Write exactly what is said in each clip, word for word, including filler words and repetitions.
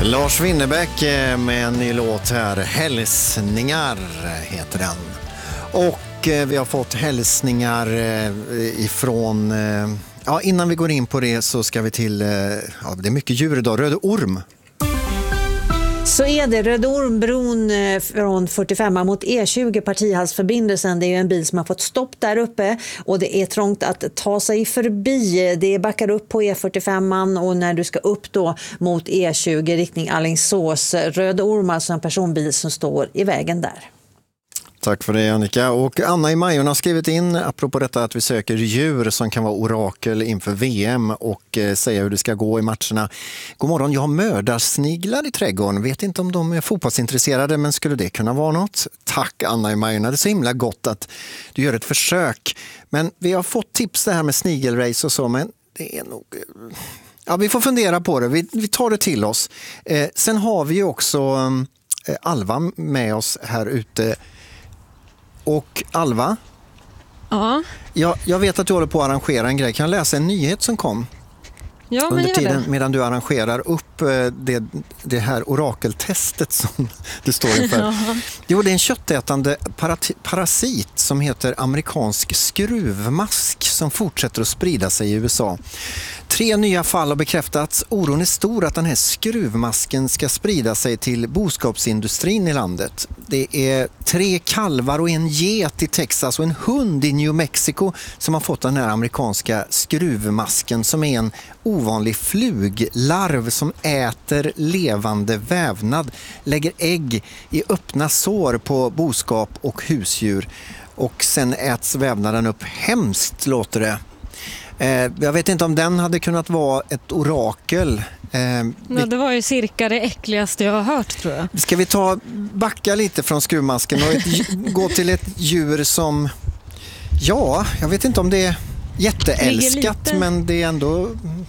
Lars Winnerbäck med en ny låt här. Hälsningar heter den. Och vi har fått hälsningar ifrån... Ja, innan vi går in på det så ska vi till... Ja, det är mycket djur idag. Röde orm. Så är det Röde Ormbron från fyrtiofem mot E tjugo, partihalsförbindelsen. Det är ju en bil som har fått stopp där uppe och det är trångt att ta sig förbi. Det backar upp på E fyrtiofem och när du ska upp då mot E tjugo riktning Alingsås. Röde Orm, alltså en personbil som står i vägen där. Tack för det, Annika. Och Anna i Majorna har skrivit in apropå detta att vi söker djur som kan vara orakel inför V M och eh, säga hur det ska gå i matcherna. God morgon, jag har mördarsniglar i trädgården. Vet inte om de är fotbollsintresserade, men skulle det kunna vara något? Tack Anna i Majorna, det är så himla gott att du gör ett försök. Men vi har fått tips det här med snigelrace och så, men det är nog... Ja, vi får fundera på det. Vi, vi tar det till oss. Eh, sen har vi ju också eh, Alva med oss här ute. Och Alva, ja. jag, jag vet att du håller på att arrangera en grej. Kan jag läsa en nyhet som kom? Ja, men under tiden det. Medan du arrangerar upp det, det här orakeltestet som det står inför. Ja. Jo, det är en köttätande parat- parasit som heter amerikansk skruvmask som fortsätter att sprida sig i U S A. Tre nya fall har bekräftats. Oron är stor att den här skruvmasken ska sprida sig till boskapsindustrin i landet. Det är tre kalvar och en get i Texas och en hund i New Mexico som har fått den här amerikanska skruvmasken som är en ovanlig fluglarv som äter levande vävnad, lägger ägg i öppna sår på boskap och husdjur och sen äts vävnaden upp. Hemskt låter det. Jag vet inte om den hade kunnat vara ett orakel. Ja, det var ju cirka det äckligaste jag har hört, tror jag. Ska vi ta backa lite från skruvmasken och ett, gå till ett djur som, ja, jag vet inte om det är jätteälskat, men det är ändå,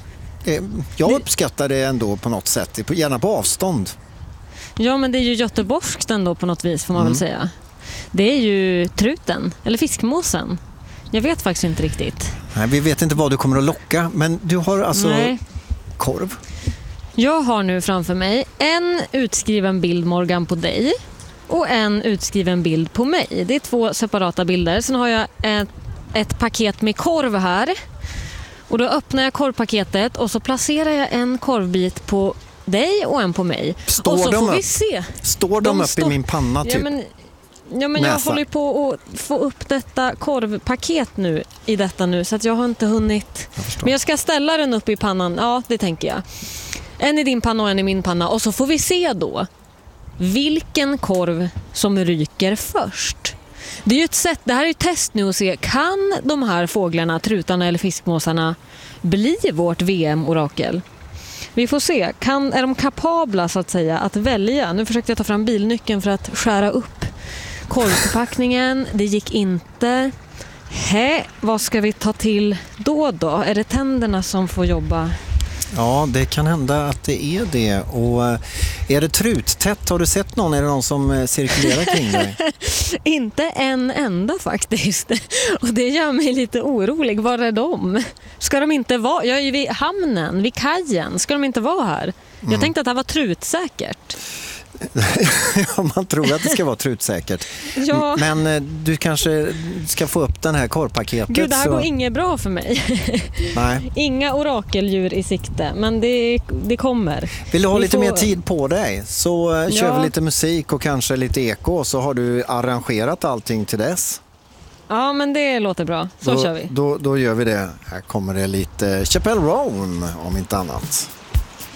jag uppskattar det ändå på något sätt, gärna på avstånd. Ja, men det är ju göteborgskt ändå på något vis, får man mm. väl säga. Det är ju truten, eller fiskmåsen. Jag vet faktiskt inte riktigt. Nej, vi vet inte vad du kommer att locka, men du har alltså Nej. korv. Jag har nu framför mig en utskriven bild, Morgan, på dig och en utskriven bild på mig. Det är två separata bilder. Sen har jag ett, ett paket med korv här. Och då öppnar jag korvpaketet och så placerar jag en korvbit på dig och en på mig. Står och så de får upp? vi se. Står de, de upp stå... i min panna typ? Ja, men... Ja, men jag håller på att få upp detta korvpaket nu i detta nu så att jag har inte hunnit. Jag men jag ska ställa den upp i pannan. Ja, det tänker jag. En i din panna och en i min panna. Och så får vi se då vilken korv som ryker först. Det är ju ett sätt, det här är ett test nu att se, kan de här fåglarna, trutarna eller fiskmåsarna bli vårt V M-orakel? Vi får se. Kan, är de kapabla så att säga att välja? Nu försökte jag ta fram bilnyckeln för att skära upp korvförpackningen. Det gick inte. Hä, vad ska vi ta till då då? Är det tänderna som får jobba? Ja, det kan hända att det är det. Och är det truttätt? Har du sett någon? Är det någon som cirkulerar kring dig? Inte en enda faktiskt. Och det gör mig lite orolig. Var är de? Ska de inte vara? Jag är ju vid hamnen, vid kajen. Ska de inte vara här? Jag mm. tänkte att det här var trutsäkert. Ja, man tror att det ska vara trutsäkert. Ja. Men du kanske ska få upp den här korvpaketet. Gud, det här så... går inget bra för mig. Nej. Inga orakeldjur i sikte, men det, det kommer. Vill du ha vi lite får... mer tid på dig så ja. kör vi lite musik och kanske lite eko, så har du arrangerat allting till dess. Ja, men det låter bra. Så då, kör vi. Då, då gör vi det. Här kommer det lite Chappelle Roan om inte annat.